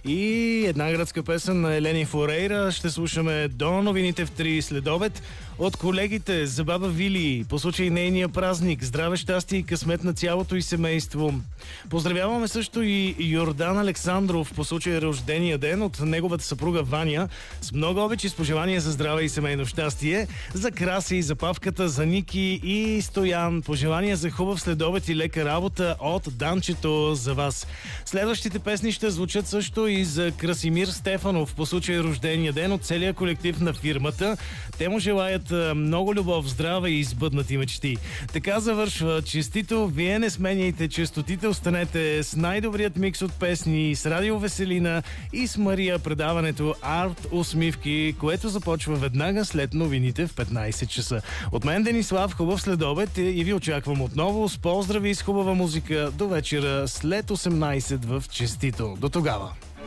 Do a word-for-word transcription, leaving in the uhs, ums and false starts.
И една градска песен на Елени Форейра. Ще слушаме до новините в три следобед от колегите за баба Вили по случай нейния празник. Здраве, щастие и късмет на цялото и семейство. Поздравяваме също и Йордан Александров по случай рождения ден от неговата съпруга Ваня. С много обич и с пожелания за здраве и семейно щастие. За Краси, за Павката, за Ники и Стоян. Пожелания за хубав следобед и лека работа от Данчето за вас. Следващите песни ще звучат също и за Красимир Стефанов по случай рождения ден от целия колектив на фирмата. Те му желаят много любов, здраве и избъднати мечти. Така завършва честито. Вие не сменяйте честотите. Останете с най-добрият микс от песни, с Радио Веселина и с Мария, предаването Арт Усмивки, което започва веднага след новините в петнайсет часа. От мен Денислав, хубав следобед и ви очаквам отново с поздрави и с хубава музика до вечера след осемнайсет в честито. До тогава!